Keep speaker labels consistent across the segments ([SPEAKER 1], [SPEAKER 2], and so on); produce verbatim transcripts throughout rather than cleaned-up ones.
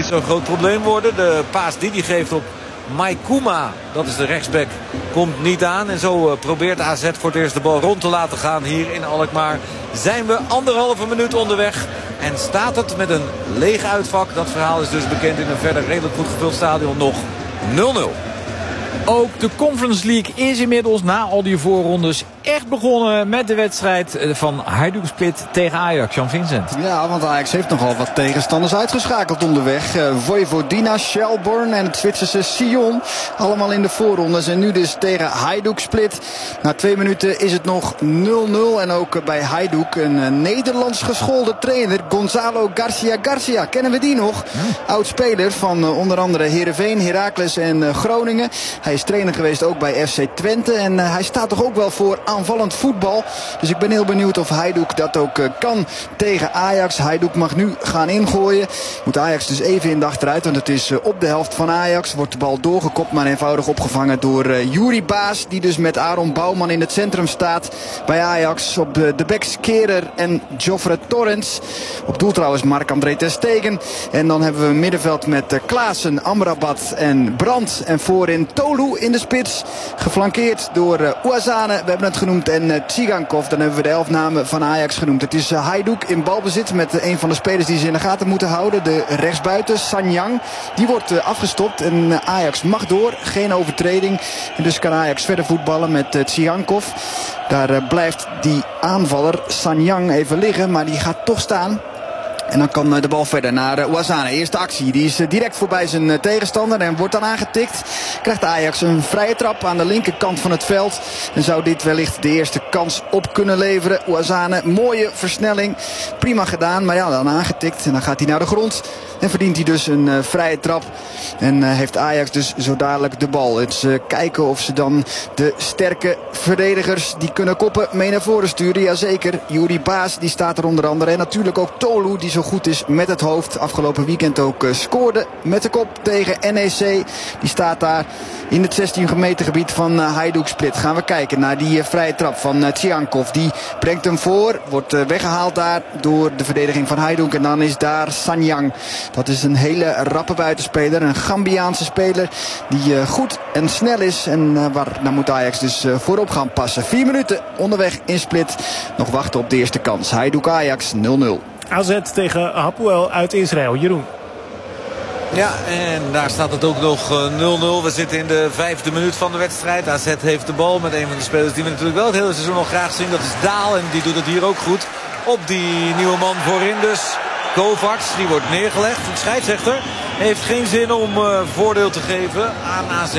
[SPEAKER 1] niet zo'n groot probleem worden. De paas die hij geeft op Maikuma, dat is de rechtsback, komt niet aan. En zo uh, probeert A Z voor het eerst de bal rond te laten gaan hier in Alkmaar. Zijn we anderhalve minuut onderweg. En staat het met een leeg uitvak. Dat verhaal is dus bekend in een verder redelijk goed gevuld stadion nog nul nul.
[SPEAKER 2] Ook de Conference League is inmiddels na al die voorrondes echt begonnen met de wedstrijd van Hajduk Split tegen Ajax. Jan Vincent.
[SPEAKER 3] Ja, want Ajax heeft nogal wat tegenstanders uitgeschakeld onderweg. Uh, Vojvodina, Shelbourne en het Zwitserse Sion. Allemaal in de voorrondes. En nu dus tegen Hajduk Split. Na twee minuten is het nog nul nul. En ook bij Hajduk een uh, Nederlands geschoolde trainer. Gonzalo Garcia Garcia. Kennen we die nog? Ja. Oud-speler van uh, onder andere Heerenveen, Heracles en uh, Groningen. Hij is trainer geweest ook bij F C Twente. En uh, hij staat toch ook wel voor aanvallend voetbal. Dus ik ben heel benieuwd of Hajduk dat ook uh, kan tegen Ajax. Hajduk mag nu gaan ingooien. Moet Ajax dus even in de achteruit. Want het is uh, op de helft van Ajax. Wordt de bal doorgekopt, maar eenvoudig opgevangen door uh, Juri Baas. Die dus met Aaron Bouwman in het centrum staat bij Ajax. Op de, de backs Kerer en Joffre Torrens. Op doel trouwens Marc-André ter Stegen. En dan hebben we een middenveld met uh, Klaassen, Amrabat en Brandt. En voorin Tolu in de spits. Geflankeerd door uh, Ouazzane. We hebben het genoemd. En uh, Tsigankov. Dan hebben we de elf namen van Ajax genoemd. Het is uh, Hajduk in balbezit met uh, een van de spelers die ze in de gaten moeten houden. De rechtsbuiten, Sanyang. Die wordt uh, afgestopt. En uh, Ajax mag door. Geen overtreding. En dus kan Ajax verder voetballen met uh, Tsigankov. Daar uh, blijft die aanvaller Sanyang even liggen. Maar die gaat toch staan. En dan kan de bal verder naar Ouazzane. Eerste actie. Die is direct voorbij zijn tegenstander. En wordt dan aangetikt. Krijgt Ajax een vrije trap aan de linkerkant van het veld. En zou dit wellicht de eerste kans op kunnen leveren. Ouazzane, mooie versnelling. Prima gedaan. Maar ja, dan aangetikt. En dan gaat hij naar de grond. En verdient hij dus een uh, vrije trap. En uh, heeft Ajax dus zo dadelijk de bal. Het is uh, kijken of ze dan de sterke verdedigers die kunnen koppen mee naar voren sturen. Jazeker. Juri Baas die staat er onder andere. En natuurlijk ook Tolu die zo goed is met het hoofd. Afgelopen weekend ook uh, scoorde met de kop tegen N E C. Die staat daar in het zestien meter gebied van uh, Hajduk Split. Gaan we kijken naar die uh, vrije trap van uh, Tsigankov. Die brengt hem voor. Wordt uh, weggehaald daar door de verdediging van Hajduk. En dan is daar Sanyang. Dat is een hele rappe buitenspeler. Een Gambiaanse speler die uh, goed en snel is. En uh, waar, daar moet Ajax dus uh, voorop gaan passen. Vier minuten onderweg in Split. Nog wachten op de eerste kans. Hajduk Ajax nul nul.
[SPEAKER 4] A Z tegen Hapoel uit Israël. Jeroen.
[SPEAKER 1] Ja, en daar staat het ook nog nul nul. We zitten in de vijfde minuut van de wedstrijd. A Z heeft de bal met een van de spelers die we natuurlijk wel het hele seizoen nog graag zien. Dat is Daal en die doet het hier ook goed. Op die nieuwe man voorin dus. Kovacs, die wordt neergelegd. De scheidsrechter heeft geen zin om uh, voordeel te geven aan A Z.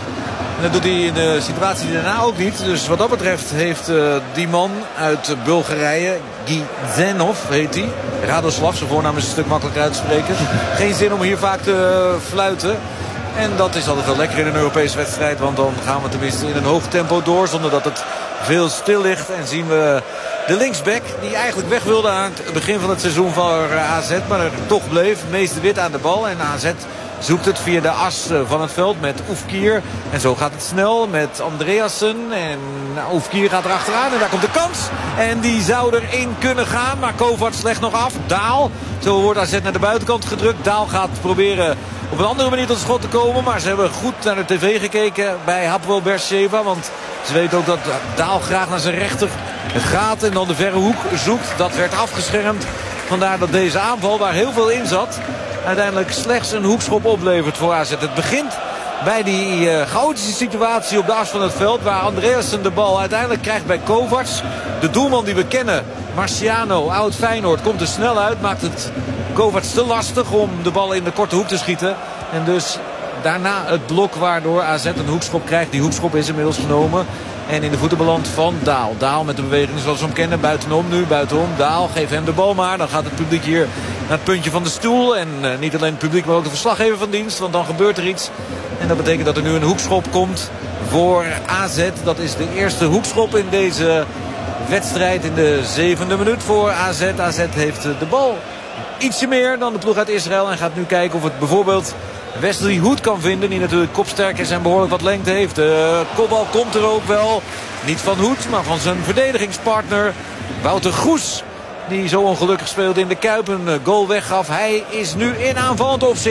[SPEAKER 1] En dat doet hij in de situatie daarna ook niet. Dus wat dat betreft heeft uh, die man uit Bulgarije, Gizenov heet hij. Radoslav, zijn voornaam is een stuk makkelijker uit te spreken. Geen zin om hier vaak te uh, fluiten. En dat is altijd wel lekker in een Europese wedstrijd. Want dan gaan we tenminste in een hoog tempo door. Zonder dat het veel stil ligt. En zien we de linksback die eigenlijk weg wilde aan het begin van het seizoen van A Z. Maar er toch bleef. Meeste wit aan de bal. En A Z zoekt het via de as van het veld met Oefkier. En zo gaat het snel met Andreasen. En nou, Oefkier gaat er achteraan. En daar komt de kans. En die zou erin kunnen gaan. Maar Kovacs legt nog af. Daal. Zo wordt A Z naar de buitenkant gedrukt. Daal gaat proberen op een andere manier tot schot te komen. Maar ze hebben goed naar de tv gekeken bij Hapoel Beersheva. Want ze weten ook dat Daal graag naar zijn rechter gaat. En dan de verre hoek zoekt. Dat werd afgeschermd. Vandaar dat deze aanval, waar heel veel in zat, uiteindelijk slechts een hoekschop oplevert voor A Z. Het begint bij die uh, chaotische situatie op de as van het veld, waar Andreasen de bal uiteindelijk krijgt bij Kovacs. De doelman die we kennen, Marciano, oud Feyenoord, komt er snel uit. Maakt het Kovacs te lastig om de bal in de korte hoek te schieten. En dus daarna het blok waardoor A Z een hoekschop krijgt. Die hoekschop is inmiddels genomen. En in de voeten belandt van Daal. Daal met de beweging zoals we hem kennen. Buitenom nu, buitenom. Daal, geef hem de bal maar. Dan gaat het publiek hier naar het puntje van de stoel. En uh, niet alleen het publiek, maar ook de verslaggever van dienst. Want dan gebeurt er iets. En dat betekent dat er nu een hoekschop komt voor A Z. Dat is de eerste hoekschop in deze wedstrijd. In de zevende minuut voor A Z. A Z heeft de bal ietsje meer dan de ploeg uit Israël. En gaat nu kijken of het bijvoorbeeld Wesley Hoed kan vinden. Die natuurlijk kopsterk is en behoorlijk wat lengte heeft. De kopbal komt er ook wel. Niet van Hoed, maar van zijn verdedigingspartner Wouter Goes. Die zo ongelukkig speelde in de Kuip. Een goal weggaf. Hij is nu in aanvallend opzicht.